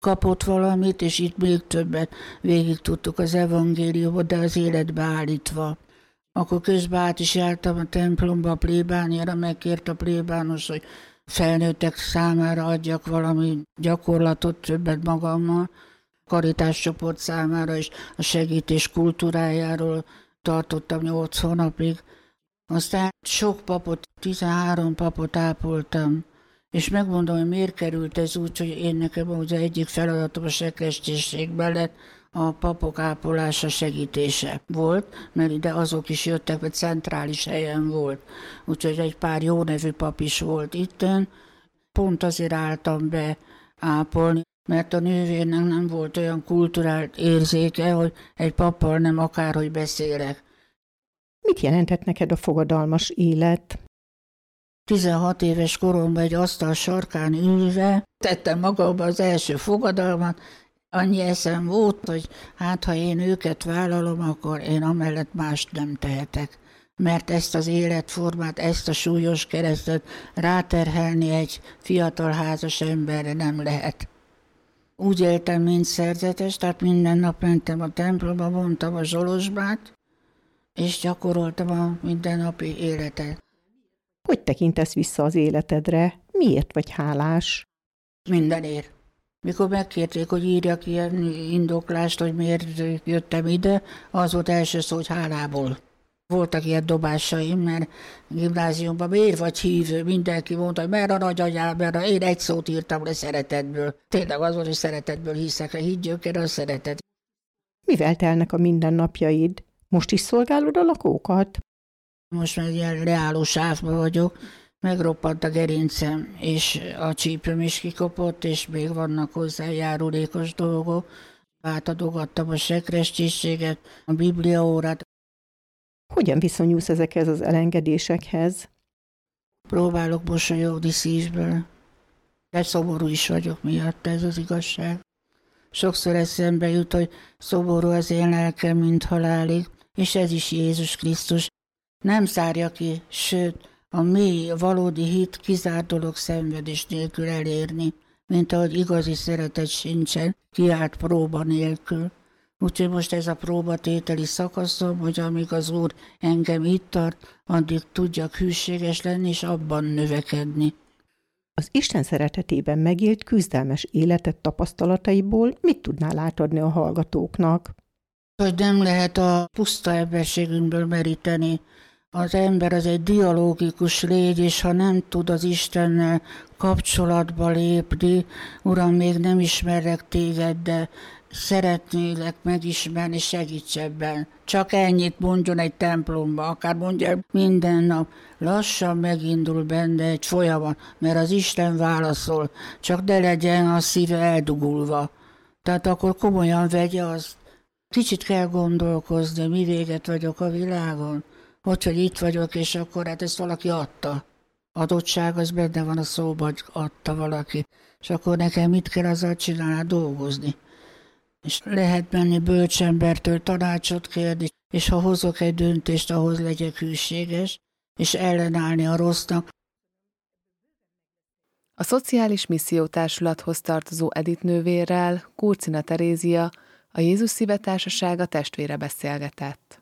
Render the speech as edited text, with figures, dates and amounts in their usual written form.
kapott valamit, és itt még többet végig tudtuk az evangéliumot, de az életbe állítva. Akkor közben át is jártam a templomba, a plébániára, megkért a plébános, hogy felnőttek számára adjak valami gyakorlatot, többet magammal, karitáscsoport számára is a segítés kultúrájáról tartottam 8 hónapig. Aztán sok papot, 13 papot ápoltam, és megmondom, hogy miért került ez úgy, hogy én nekem ugye egyik feladatom a sekrestjészségben lett, a papok ápolása segítése volt, mert ide azok is jöttek, mert centrális helyen volt. Úgyhogy egy pár jó nevű pap is volt itten. Pont azért álltam be ápolni, mert a nővérnek nem volt olyan kulturált érzéke, hogy egy pappal nem akárhogy beszélek. Mit jelentett neked a fogadalmas élet? 16 éves koromban egy asztal sarkán ülve tettem magamba az első fogadalmat. Annyi eszem volt, hogy hát ha én őket vállalom, akkor én amellett mást nem tehetek. Mert ezt az életformát, ezt a súlyos keresztet ráterhelni egy fiatal házas emberre nem lehet. Úgy éltem, mint szerzetes, tehát minden nap mentem a templomba, mondtam a zsolozsmát, és gyakoroltam a mindennapi életet. Hogy tekintesz vissza az életedre? Miért vagy hálás? Mindenért. Mikor megkérték, hogy írjak ilyen indoklást, hogy miért jöttem ide, az volt első szó, hogy hálából. Voltak ilyen dobásaim, mert gimnáziumban miért vagy hívő, mindenki mondta, hogy mert a nagyanyám, mert én egy szót írtam le szeretetből. Tényleg az volt, hogy szeretetből hiszek, higgyünk el a szeretet. Mivel telnek a mindennapjaid? Most is szolgálod a lakókat? Most már ilyen leálló sávban vagyok, megroppant a gerincem, és a csípőm is kikopott, és még vannak hozzá járulékos dolgok. Átadogattam a sekrestjészséget, a bibliaórát. Hogyan viszonyulsz ezekhez az elengedésekhez? Próbálok mosolyogni szívből, de szomorú is vagyok miatt, ez az igazság. Sokszor eszembe jut, hogy szomorú az én lelkem, mint halálig, és ez is Jézus Krisztus. Nem zárja ki, sőt, a mély, a valódi hit kizárt dolog szenvedés nélkül elérni, mint ahogy igazi szeretet sincsen, kiállt próba nélkül. Úgyhogy most ez a próbatételi szakaszom, hogy amíg az Úr engem itt tart, addig tudjak hűséges lenni, és abban növekedni. Az Isten szeretetében megélt küzdelmes életet tapasztalataiból mit tudnál átadni a hallgatóknak? Hogy nem lehet a puszta emberségünkből meríteni. Az ember az egy dialógikus légy, és ha nem tud az Istennel kapcsolatba lépni, Uram, még nem ismerlek téged, de szeretnélek megismerni, segíts ebben. Csak ennyit mondjon egy templomba, akár mondja minden nap. Lassan megindul benne egy folyamat, mert az Isten válaszol, csak ne legyen a szíve eldugulva. Tehát akkor komolyan vegye azt. Kicsit kell gondolkozni, mi véget vagyok a világon. Hogy itt vagyok, és akkor hát ezt valaki adta. Adottság az benne van a szóban, hogy adta valaki. És akkor nekem mit kell azzal csinálni? Dolgozni. És lehet menni bölcsembertől tanácsot kérni, és ha hozok egy döntést, ahhoz legyek hűséges, és ellenállni a rossznak. A Szociális Missziótársulathoz tartozó Edith nővérrel Kurcina Terézia, a Jézus Szíve Társasága testvére beszélgetett.